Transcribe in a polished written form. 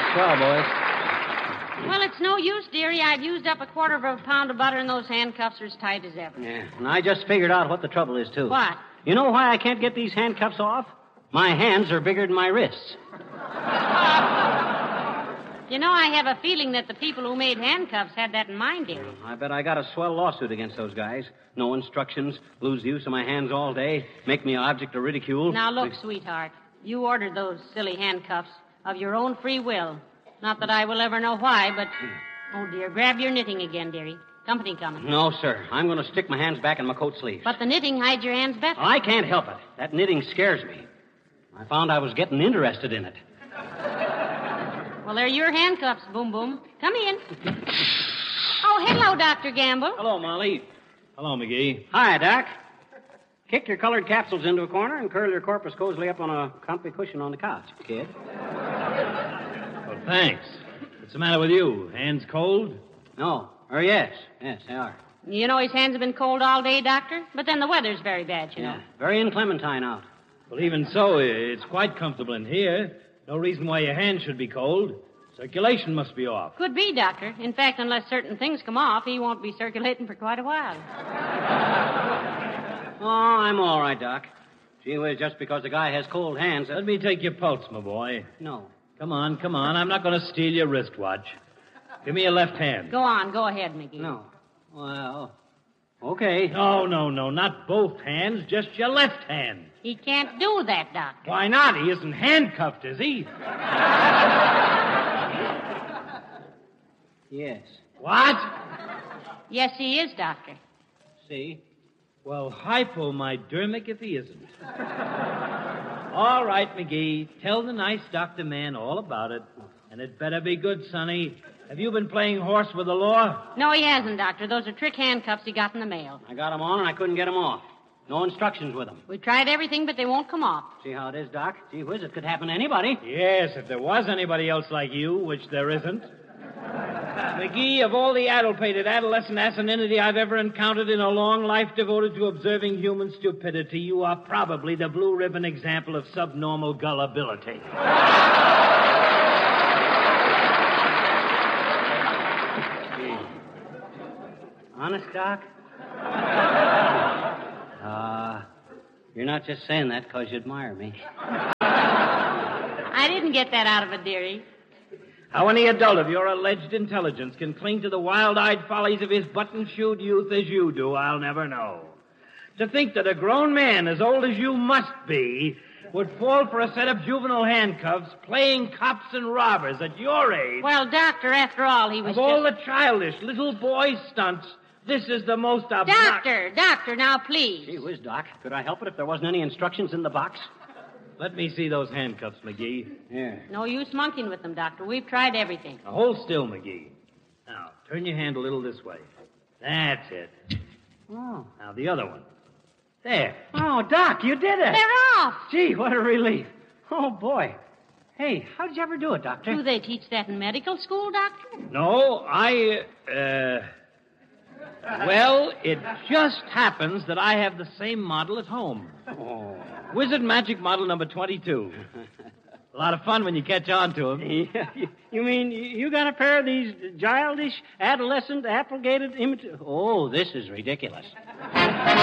Swell, boys. Well, it's no use, dearie. I've used up a quarter of a pound of butter, and those handcuffs are as tight as ever. Yeah, and I just figured out what the trouble is, too. What? You know why I can't get these handcuffs off? My hands are bigger than my wrists. You know, I have a feeling that the people who made handcuffs had that in mind, dearie. I bet I got a swell lawsuit against those guys. No instructions, lose the use of my hands all day, make me an object of ridicule. Now, look, sweetheart. You ordered those silly handcuffs of your own free will. Not that I will ever know why, but... Oh, dear, grab your knitting again, dearie. Company coming. No, sir. I'm going to stick my hands back in my coat sleeves. But the knitting hides your hands better. I can't help it. That knitting scares me. I found I was getting interested in it. Well, they're your handcuffs, Boom Boom. Come in. Oh, hello, Dr. Gamble. Hello, Molly. Hello, McGee. Hi, Doc. Kick your colored capsules into a corner and curl your corpus cozily up on a comfy cushion on the couch, kid. Well, thanks. What's the matter with you? Hands cold? No. Or yes. Yes, they are. You know his hands have been cold all day, Doctor? But then the weather's very bad, you know. Very inclementine out. Well, even so, it's quite comfortable in here. No reason why your hands should be cold. Circulation must be off. Could be, Doctor. In fact, unless certain things come off, he won't be circulating for quite a while. Oh, I'm all right, Doc. Gee whiz, just because a guy has cold hands... Let me take your pulse, my boy. No. Come on. I'm not going to steal your wristwatch. Give me your left hand. Go on. Go ahead, McGee. No. Well, okay. No, not both hands, just your left hand. He can't do that, Doctor. Why not? He isn't handcuffed, is he? Yes. What? Yes, he is, Doctor. See? Well, hypodermic if he isn't. All right, McGee. Tell the nice doctor man all about it. And it better be good, Sonny. Have you been playing horse with the law? No, he hasn't, Doctor. Those are trick handcuffs he got in the mail. I got them on and I couldn't get them off. No instructions with them. We tried everything, but they won't come off. See how it is, Doc? Gee whiz, it could happen to anybody. Yes, if there was anybody else like you, which there isn't. McGee, of all the addle-pated adolescent asininity I've ever encountered in a long life devoted to observing human stupidity, you are probably the blue ribbon example of subnormal gullibility. Honest, Doc? You're not just saying that because you admire me. I didn't get that out of it, dearie. How any adult of your alleged intelligence can cling to the wild-eyed follies of his button-shoed youth as you do, I'll never know. To think that a grown man as old as you must be would fall for a set of juvenile handcuffs playing cops and robbers at your age. Well, Doctor, after all, he was Of all the childish little boy stunts, this is the most obnoxious... Doctor, now please. Gee whiz, Doc. Could I help it if there wasn't any instructions in the box? Let me see those handcuffs, McGee. Yeah. No use monkeying with them, Doctor. We've tried everything. Now, hold still, McGee. Now, turn your hand a little this way. That's it. Oh. Now, the other one. There. Oh, Doc, you did it. They're off. Gee, what a relief. Oh, boy. Hey, how did you ever do it, Doctor? Do they teach that in medical school, Doctor? No, Well, it just happens that I have the same model at home. Oh. Wizard Magic Model number 22. A lot of fun when you catch on to them. Yeah, you mean you got a pair of these childish, adolescent, apple-gated Oh, this is ridiculous.